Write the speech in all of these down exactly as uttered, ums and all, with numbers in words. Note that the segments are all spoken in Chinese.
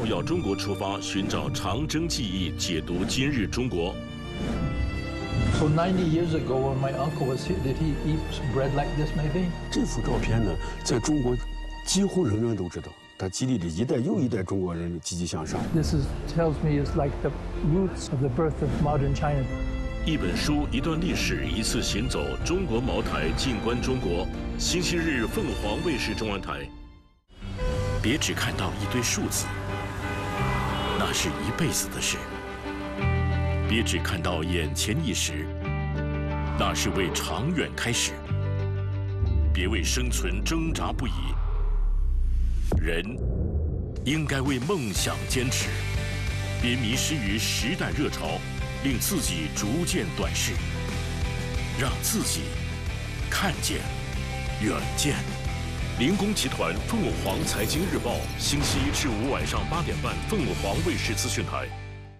要中国出发，寻找长征记忆，解读今日中国。 So ninety years ago, when my uncle was here, did he eat bread like this? Maybe. 这幅照片呢，在中国几乎人人都知道，它激励着一代又一代中国人积极向上。 This is tells me is like the roots of the birth of modern China. 一本书，一段历史，一次行走。中国茅台，静观中国。星期日，凤凰卫视中文台。别只看到一堆数字，那是一辈子的事。 别只看到眼前一时，那是为长远开始。别为生存挣扎不已，人应该为梦想坚持。别迷失于时代热潮，令自己逐渐短视，让自己看见远见。林工集团凤凰财经日报，星期一至五晚上八点半，凤凰卫视资讯台。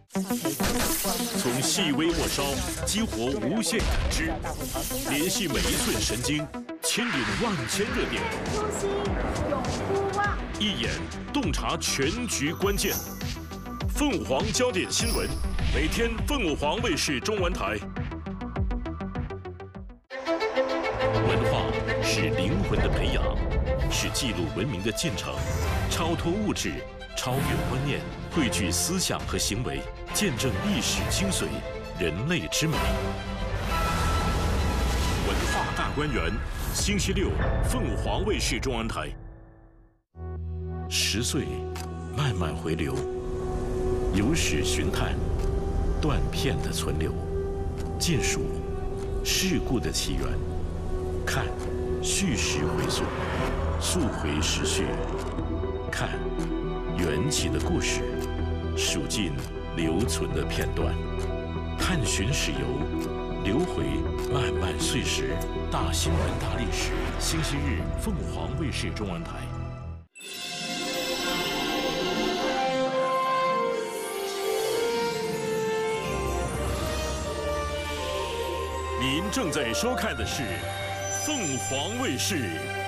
从细微末梢激活无限感知，联系每一寸神经，牵引万千热点。 初心永不忘， 一眼洞察全局关键。凤凰焦点新闻，每天凤凰卫视中文台。文化是灵魂的培养，是记录文明的进程，超脱物质，超越观念，汇聚思想和行为。 见证历史精髓，人类之美。文化大观园，星期六，凤凰卫视中文台。十岁，慢慢回流，有史寻探，断片的存留，尽数事故的起源，看叙事回溯，溯回时序，看缘起的故事，数尽。 留存的片段，探寻史游，留回漫漫岁时，大新闻大历史。星期日，凤凰卫视中文台。您正在收看的是凤凰卫视